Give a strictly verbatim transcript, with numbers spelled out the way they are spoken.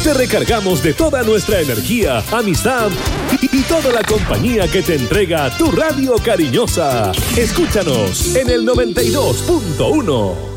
Te recargamos de toda nuestra energía, amistad y, y toda la compañía que te entrega tu radio cariñosa. Escúchanos en el noventa y dos punto uno.